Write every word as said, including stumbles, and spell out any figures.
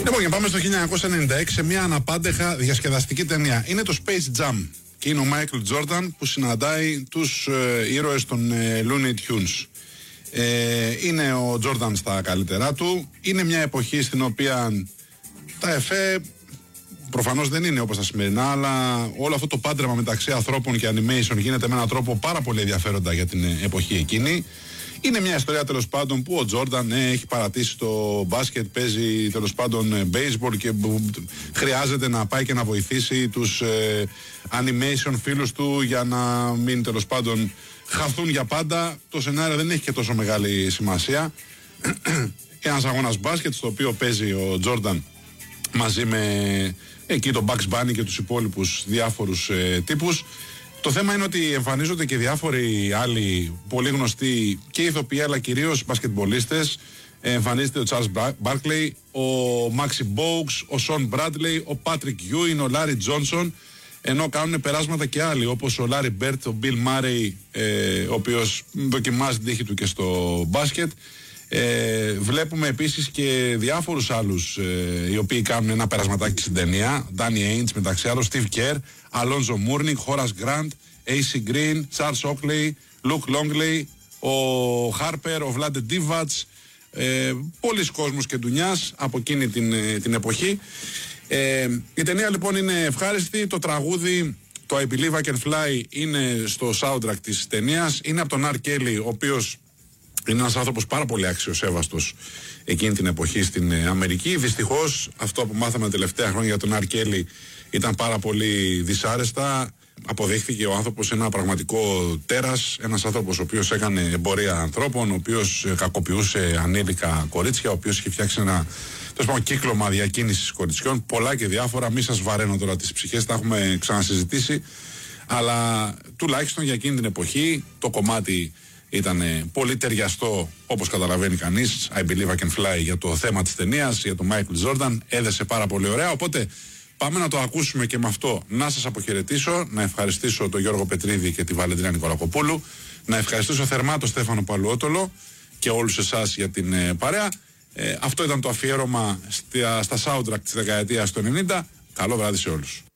Λοιπόν, για πάμε στο χίλια εννιακόσια ενενήντα έξι σε μια αναπάντεχα διασκεδαστική ταινία. Είναι το Space Jam και είναι ο Μάικλ Τζόρνταν που συναντάει τους ε, ήρωες των ε, Looney Tunes. Ε, είναι ο Τζόρνταν στα καλύτερά του. Είναι μια εποχή στην οποία τα εφέ προφανώς δεν είναι όπως τα σημερινά, αλλά όλο αυτό το πάντρεμα μεταξύ ανθρώπων και animation γίνεται με έναν τρόπο πάρα πολύ ενδιαφέροντα για την εποχή εκείνη. Είναι μια ιστορία τέλος πάντων που ο Τζόρνταν ε, έχει παρατήσει το μπάσκετ, παίζει τέλος πάντων baseball και χρειάζεται να πάει και να βοηθήσει τους ε, animation φίλους του για να μην τέλος πάντων χαθούν για πάντα. Το σενάριο δεν έχει και τόσο μεγάλη σημασία. Ένας αγώνας μπάσκετ στο οποίο παίζει ο Τζόρνταν μαζί με εκεί τον Bugs Bunny και τους υπόλοιπους διάφορους ε, τύπους. Το θέμα είναι ότι εμφανίζονται και διάφοροι άλλοι πολύ γνωστοί και ηθοποιοί αλλά κυρίως μπασκετμπολίστες. Εμφανίζεται ο Charles Barkley, ο Maxi Bogues, ο Sean Bradley, ο Patrick Ewing, ο Larry Johnson, ενώ κάνουν περάσματα και άλλοι όπως ο Larry Bird, ο Bill Murray, ε, ο οποίος δοκιμάζει την τύχη του και στο μπάσκετ. Ε, βλέπουμε επίσης και διάφορους άλλους ε, οι οποίοι κάνουν ένα περασματάκι στην ταινία. Danny Ainge μεταξύ άλλων, Steve Kerr, Alonzo Mourning, Horace Grant, έι σι Green, Charles Oakley, Luke Longley, ο Harper, ο Vlade Divac, ε, πολλοί κόσμος και ντουνιάς από εκείνη την, την εποχή. Ε, η ταινία λοιπόν είναι ευχάριστη. Το τραγούδι, το I Believe I Can Fly, είναι στο soundtrack της ταινίας. Είναι από τον R. Kelly, ο οποίος είναι ένας άνθρωπος πάρα πολύ αξιοσέβαστος εκείνη την εποχή στην Αμερική. Δυστυχώς αυτό που μάθαμε τα τελευταία χρόνια για τον R. Kelly ήταν πάρα πολύ δυσάρεστα. Αποδείχθηκε ο άνθρωπος ένα πραγματικό τέρας, ένας άνθρωπος ο οποίος έκανε εμπορία ανθρώπων, ο οποίος κακοποιούσε ανήλικα κορίτσια, ο οποίος είχε φτιάξει ένα τόσο κύκλωμα διακίνησης κοριτσιών, πολλά και διάφορα. Μη σας βαραίνω τώρα τις ψυχές, τα έχουμε ξανασυζητήσει, αλλά τουλάχιστον για εκείνη την εποχή το κομμάτι ήταν πολύ ταιριαστό, όπως καταλαβαίνει κανείς. I Believe I Can Fly για το θέμα της ταινίας, για τον Michael Jordan, έδεσε πάρα πολύ ωραία. Οπότε πάμε να το ακούσουμε και με αυτό να σας αποχαιρετήσω, να ευχαριστήσω τον Γιώργο Πετρίδη και τη Βαλεντίνα Νικολακοπούλου, να ευχαριστήσω θερμά τον Στέφανο Παλουότολο και όλους εσάς για την ε, παρέα. Ε, αυτό ήταν το αφιέρωμα στα, στα soundtrack της δεκαετίας του ενενήντα. Καλό βράδυ σε όλους.